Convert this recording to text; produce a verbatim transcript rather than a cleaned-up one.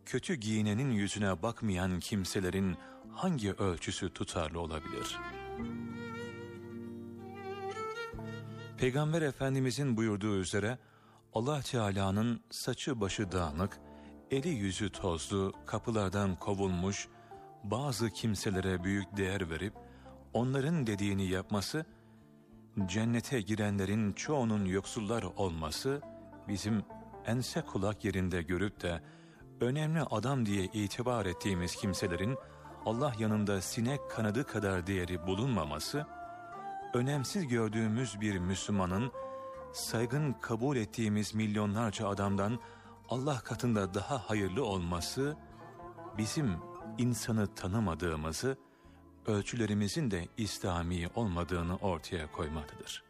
kötü giyinenin yüzüne bakmayan kimselerin hangi ölçüsü tutarlı olabilir? Peygamber Efendimizin buyurduğu üzere Allah Teala'nın saçı başı dağınık, eli yüzü tozlu, kapılardan kovulmuş bazı kimselere büyük değer verip onların dediğini yapması, cennete girenlerin çoğunun yoksullar olması, bizim ense kulak yerinde görüp de önemli adam diye itibar ettiğimiz kimselerin Allah yanında sinek kanadı kadar değeri bulunmaması, önemsiz gördüğümüz bir Müslümanın saygın kabul ettiğimiz milyonlarca adamdan Allah katında daha hayırlı olması, bizim insanı tanımadığımızı, ölçülerimizin de İslami olmadığını ortaya koymaktadır.